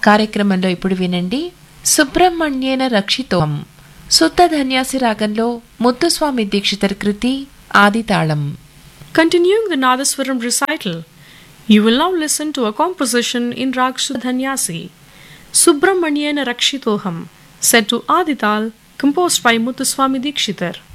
కార్యక్రమంలో ఇప్పుడు వినండి సుబ్రహ్మణ్యేన రక్షితోహం శుద్ధ ధన్యాసి రాగంలో ముత్తుస్వామి దీక్షితర్ కృతి ఆదితాళం. Continuing the Nadaswaram recital, you will now listen to a composition in Rag Sudhanyasi, Subramanyena Rakshitoham, set to Adital, composed by Muthuswami Dikshitar.